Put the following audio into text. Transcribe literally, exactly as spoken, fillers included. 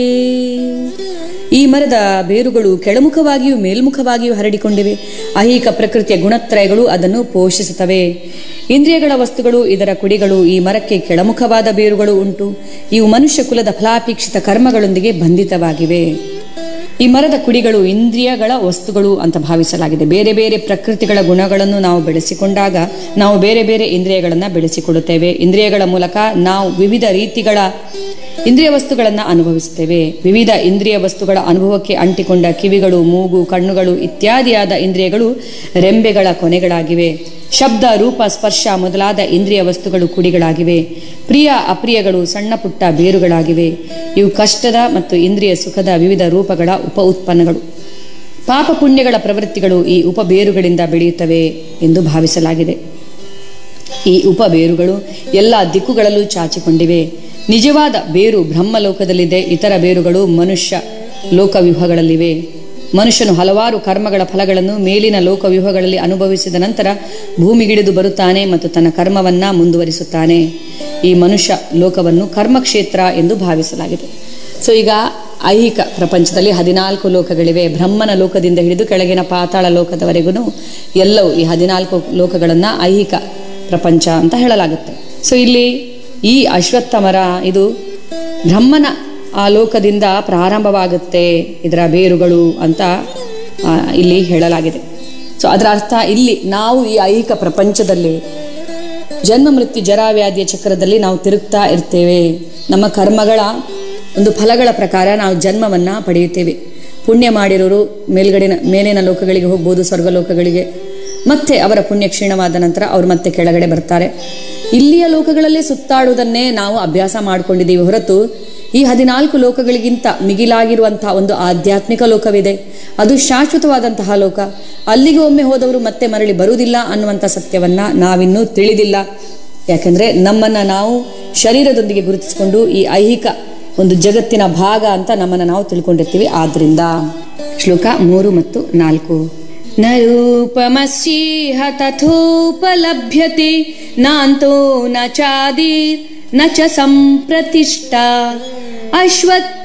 ಈ ಮರದ ಬೇರುಗಳು ಕೆಳಮುಖವಾಗಿಯೂ ಮೇಲ್ಮುಖವಾಗಿಯೂ ಹರಡಿಕೊಂಡಿವೆ. ಐಹಿಕ ಪ್ರಕೃತಿಯ ಗುಣತ್ರಯಗಳು ಅದನ್ನು ಪೋಷಿಸುತ್ತವೆ. ಇಂದ್ರಿಯಗಳ ವಸ್ತುಗಳು ಇದರ ಕುಡಿಗಳು. ಈ ಮರಕ್ಕೆ ಕೆಳಮುಖವಾದ ಬೇರುಗಳು ಉಂಟು. ಇವು ಮನುಷ್ಯ ಕುಲದ ಫಲಾಪೇಕ್ಷಿತ ಕರ್ಮಗಳೊಂದಿಗೆ ಬಂಧಿತವಾಗಿವೆ. ಈ ಮರದ ಕುಡಿಗಳು ಇಂದ್ರಿಯಗಳ ವಸ್ತುಗಳು ಅಂತ ಭಾವಿಸಲಾಗಿದೆ. ಬೇರೆ ಬೇರೆ ಪ್ರಕೃತಿಗಳ ಗುಣಗಳನ್ನು ನಾವು ಬೆಳೆಸಿಕೊಂಡಾಗ ನಾವು ಬೇರೆ ಬೇರೆ ಇಂದ್ರಿಯಗಳನ್ನು ಬೆಳೆಸಿಕೊಡುತ್ತೇವೆ. ಇಂದ್ರಿಯಗಳ ಮೂಲಕ ನಾವು ವಿವಿಧ ರೀತಿಗಳ ಇಂದ್ರಿಯ ವಸ್ತುಗಳನ್ನು ಅನುಭವಿಸುತ್ತೇವೆ. ವಿವಿಧ ಇಂದ್ರಿಯ ವಸ್ತುಗಳ ಅನುಭವಕ್ಕೆ ಅಂಟಿಕೊಂಡ ಕಿವಿಗಳು, ಮೂಗು, ಕಣ್ಣುಗಳು ಇತ್ಯಾದಿಯಾದ ಇಂದ್ರಿಯಗಳು ರೆಂಬೆಗಳ ಕೊನೆಗಳಾಗಿವೆ. ಶಬ್ದ, ರೂಪ, ಸ್ಪರ್ಶ ಮೊದಲಾದ ಇಂದ್ರಿಯ ವಸ್ತುಗಳು ಕುಡಿಗಳಾಗಿವೆ. ಪ್ರಿಯ ಅಪ್ರಿಯಗಳು ಸಣ್ಣ ಪುಟ್ಟ ಬೇರುಗಳಾಗಿವೆ. ಇವು ಕಷ್ಟದ ಮತ್ತು ಇಂದ್ರಿಯ ಸುಖದ ವಿವಿಧ ರೂಪಗಳ ಉಪ ಉತ್ಪನ್ನಗಳು. ಪಾಪ ಪುಣ್ಯಗಳ ಪ್ರವೃತ್ತಿಗಳು ಈ ಉಪಬೇರುಗಳಿಂದ ಬೆಳೆಯುತ್ತವೆ ಎಂದು ಭಾವಿಸಲಾಗಿದೆ. ಈ ಉಪಬೇರುಗಳು ಎಲ್ಲ ದಿಕ್ಕುಗಳಲ್ಲೂ ಚಾಚಿಕೊಂಡಿವೆ. ನಿಜವಾದ ಬೇರು ಬ್ರಹ್ಮಲೋಕದಲ್ಲಿದೆ. ಇತರ ಬೇರುಗಳು ಮನುಷ್ಯ ಲೋಕವ್ಯೂಹಗಳಲ್ಲಿವೆ. ಮನುಷ್ಯನು ಹಲವಾರು ಕರ್ಮಗಳ ಫಲಗಳನ್ನು ಮೇಲಿನ ಲೋಕವ್ಯೂಹಗಳಲ್ಲಿ ಅನುಭವಿಸಿದ ನಂತರ ಭೂಮಿಗಿಳಿದು ಬರುತ್ತಾನೆ ಮತ್ತು ತನ್ನ ಕರ್ಮವನ್ನ ಮುಂದುವರಿಸುತ್ತಾನೆ. ಈ ಮನುಷ್ಯ ಲೋಕವನ್ನು ಕರ್ಮಕ್ಷೇತ್ರ ಎಂದು ಭಾವಿಸಲಾಗಿದೆ. ಸೊ ಈಗ ಐಹಿಕ ಪ್ರಪಂಚದಲ್ಲಿ ಹದಿನಾಲ್ಕು ಲೋಕಗಳಿವೆ. ಬ್ರಹ್ಮನ ಲೋಕದಿಂದ ಹಿಡಿದು ಕೆಳಗಿನ ಪಾತಾಳ ಲೋಕದವರೆಗೂ ಎಲ್ಲವೂ ಈ ಹದಿನಾಲ್ಕು ಲೋಕಗಳನ್ನು ಐಹಿಕ ಪ್ರಪಂಚ ಅಂತ ಹೇಳಲಾಗುತ್ತೆ. ಸೊ ಇಲ್ಲಿ ಈ ಅಶ್ವತ್ಥ ಮರ ಇದು ಬ್ರಹ್ಮನ ಆ ಲೋಕದಿಂದ ಪ್ರಾರಂಭವಾಗುತ್ತೆ, ಇದರ ಬೇರುಗಳು ಅಂತ ಇಲ್ಲಿ ಹೇಳಲಾಗಿದೆ. ಸೊ ಅದರ ಅರ್ಥ ಇಲ್ಲಿ ನಾವು ಈ ಐಹಿಕ ಪ್ರಪಂಚದಲ್ಲಿ ಜನ್ಮ ಮೃತ್ಯು ಜರಾವ್ಯಾಧಿಯ ಚಕ್ರದಲ್ಲಿ ನಾವು ತಿರುಗ್ತಾ ಇರ್ತೇವೆ. ನಮ್ಮ ಕರ್ಮಗಳ ಒಂದು ಫಲಗಳ ಪ್ರಕಾರ ನಾವು ಜನ್ಮವನ್ನು ಪಡೆಯುತ್ತೇವೆ. ಪುಣ್ಯ ಮಾಡಿರೋರು ಮೇಲ್ಗಡಿನ ಮೇಲಿನ ಲೋಕಗಳಿಗೆ ಹೋಗ್ಬೋದು, ಸ್ವರ್ಗ ಲೋಕಗಳಿಗೆ. ಮತ್ತೆ ಅವರ ಪುಣ್ಯ ಕ್ಷೀಣವಾದ ನಂತರ ಅವರು ಮತ್ತೆ ಕೆಳಗಡೆ ಬರ್ತಾರೆ. ಇಲ್ಲಿಯ ಲೋಕಗಳಲ್ಲೇ ಸುತ್ತಾಡುವುದನ್ನೇ ನಾವು ಅಭ್ಯಾಸ ಮಾಡಿಕೊಂಡಿದ್ದೀವಿ ಹೊರತು ಈ ಹದಿನಾಲ್ಕು ಲೋಕಗಳಿಗಿಂತ ಮಿಗಿಲಾಗಿರುವಂತಹ ಒಂದು ಆಧ್ಯಾತ್ಮಿಕ ಲೋಕವಿದೆ. ಅದು ಶಾಶ್ವತವಾದಂತಹ ಲೋಕ. ಅಲ್ಲಿಗೆ ಒಮ್ಮೆ ಹೋದವರು ಮತ್ತೆ ಮರಳಿ ಬರುವುದಿಲ್ಲ ಅನ್ನುವಂಥ ಸತ್ಯವನ್ನ ನಾವಿನ್ನೂ ತಿಳಿದಿಲ್ಲ. ಯಾಕಂದ್ರೆ ನಮ್ಮನ್ನ ನಾವು ಶರೀರದೊಂದಿಗೆ ಗುರುತಿಸಿಕೊಂಡು ಈ ಐಹಿಕ ಒಂದು ಜಗತ್ತಿನ ಭಾಗ ಅಂತ ನಮ್ಮನ್ನು ನಾವು ತಿಳ್ಕೊಂಡಿರ್ತೀವಿ. ಆದ್ರಿಂದ ಶ್ಲೋಕ ಮೂರು ಮತ್ತು ನಾಲ್ಕು. ನ ರೂಪಮಸ್ಯೇಹ ತಥೋಪಲಭ್ಯತೆ ನಾಂತೋ ನ ಚಾದಿರ್ ನ ಚ ಸಂಪ್ರತಿಷ್ಠಾ ಅಶ್ವತ್ಥ